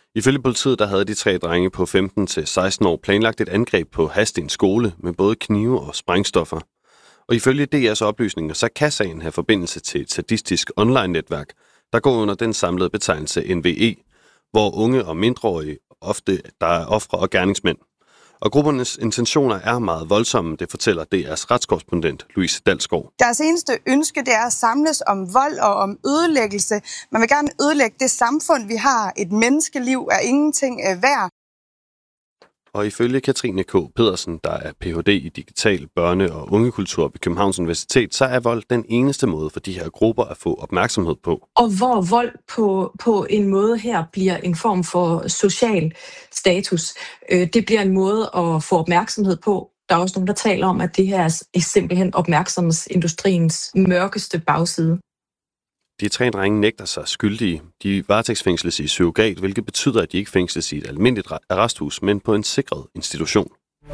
Ifølge politiet, der havde de 3 drenge på 15 til 16 år planlagt et angreb på Hadsten skole med både knive og sprængstoffer. Og ifølge DR's oplysninger, så kan sagen have forbindelse til et sadistisk online-netværk, der går under den samlede betegnelse NVE, hvor unge og mindreårige ofte der er ofre og gerningsmænd. Og gruppernes intentioner er meget voldsomme, det fortæller DR's retskorrespondent Louise Dalsgaard. Deres eneste ønske, det er at samles om vold og om ødelæggelse. Man vil gerne ødelægge det samfund, vi har. Et menneskeliv er ingenting værd. Og ifølge Katrine K. Pedersen, der er Ph.D. i digital børne- og ungekultur ved Københavns Universitet, så er vold den eneste måde for de her grupper at få opmærksomhed på. Og hvor vold på en måde her bliver en form for social status. Det bliver en måde at få opmærksomhed på. Der er også nogen, der taler om, at det her er simpelthen opmærksomhedsindustriens mørkeste bagside. De 3 drenge nægter sig skyldige. De varetægtsfængsles i surrogat, hvilket betyder, at de ikke fængsles i et almindeligt arresthus, men på en sikret institution.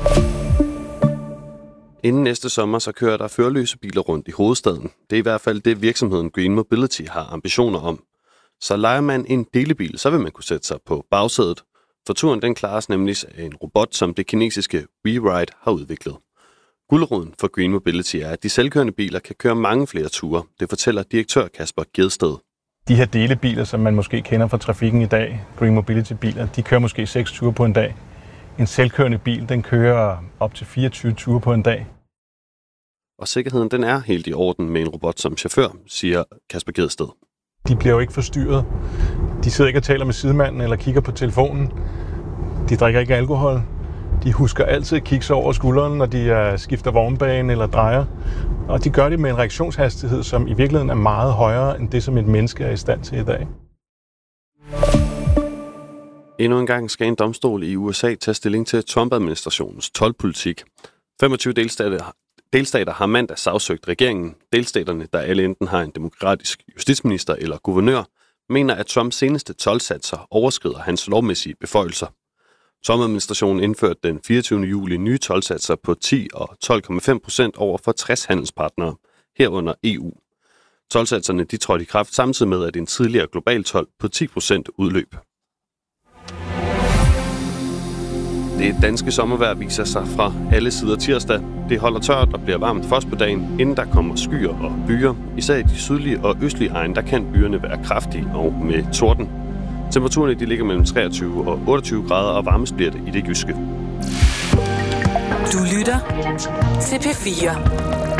Inden næste sommer, så kører der førerløse biler rundt i hovedstaden. Det er i hvert fald det, virksomheden Green Mobility har ambitioner om. Så lejer man en delebil, så vil man kunne sætte sig på bagsædet. For turen den klares nemlig af en robot, som det kinesiske WeRide har udviklet. Guldroden for Green Mobility er, at de selvkørende biler kan køre mange flere ture. Det fortæller direktør Kasper Gedsted. De her delebiler, som man måske kender fra trafikken i dag, Green Mobility-biler, de kører måske 6 ture på en dag. En selvkørende bil, den kører op til 24 ture på en dag. Og sikkerheden den er helt i orden med en robot som chauffør, siger Kasper Gedsted. De bliver jo ikke forstyrret. De sidder ikke og taler med sidemanden eller kigger på telefonen. De drikker ikke alkohol. De husker altid at kigge sig over skulderen, når de skifter vognbane eller drejer. Og de gør det med en reaktionshastighed, som i virkeligheden er meget højere end det, som et menneske er i stand til i dag. Endnu en gang skal en domstol i USA tage stilling til Trump-administrationens toldpolitik. 25 delstater har mandag sagsøgt regeringen. Delstaterne, der alle enten har en demokratisk justitsminister eller guvernør, mener, at Trumps seneste toldsatser overskrider hans lovmæssige beføjelser. Trump-administrationen indførte den 24. juli nye toldsatser på 10 og 12,5% over for 60 handelspartnere, herunder EU. Toldsatserne de trådte i kraft samtidig med, at en tidligere global told på 10% udløb. Det danske sommervejr viser sig fra alle sider tirsdag. Det holder tørt og bliver varmt først på dagen, inden der kommer skyer og byer. Især i de sydlige og østlige egne, der kan byerne være kraftige og med torden. Temperaturerne de ligger mellem 23 og 28 grader, og varmest bliver det i det jyske. Du lytter til P4.